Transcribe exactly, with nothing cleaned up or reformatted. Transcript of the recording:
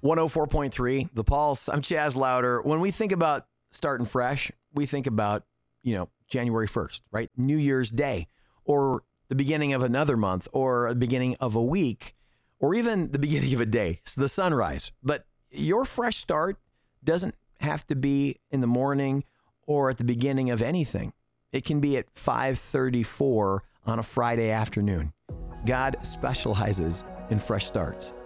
one oh four point three, The Pulse. I'm Chaz Louder. When we think about starting fresh, we think about, you know, January first, right? New Year's Day, or the beginning of another month, or the beginning of a week, or even the beginning of a day, so the sunrise. But your fresh start doesn't have to be in the morning or at the beginning of anything. It can be at five thirty-four on a Friday afternoon. God specializes in fresh starts.